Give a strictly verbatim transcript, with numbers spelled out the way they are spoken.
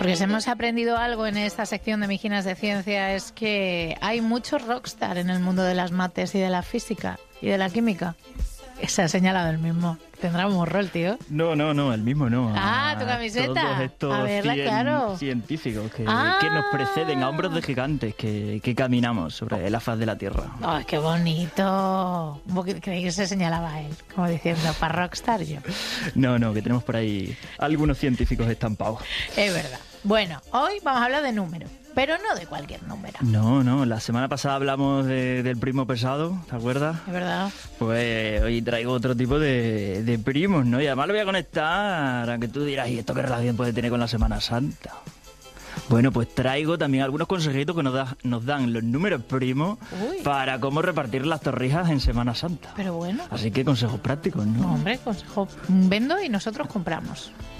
Porque si hemos aprendido algo en esta sección de Mijinas de Ciencia es que hay muchos rockstar en el mundo de las mates y de la física y de la química. Se ha señalado el mismo. Tendrá un morro el tío. No, no, no, el mismo no. Ah, tu camiseta. Todos estos a verla, cien claro. científicos que, Ah. que nos preceden a hombros de gigantes que, que caminamos sobre la faz de la Tierra. ¡Ay, qué bonito! Un poquito, creí que se señalaba a él, como diciendo, para rockstar yo. No, no, que tenemos por ahí algunos científicos estampados. Es verdad. Bueno, hoy vamos a hablar de números, pero no de cualquier número. No, no, la semana pasada hablamos de- del primo pesado, ¿te acuerdas? Es verdad. Pues hoy traigo otro tipo de, de primos, ¿no? Y además lo voy a conectar a que tú dirás, ¿y esto qué relación puede tener con la Semana Santa? Bueno, pues traigo también algunos consejitos que nos, da- nos dan los números primos Uy. para cómo repartir las torrijas en Semana Santa. Pero bueno, Así que consejos prácticos, ¿no? hombre, consejo, vendo y nosotros compramos.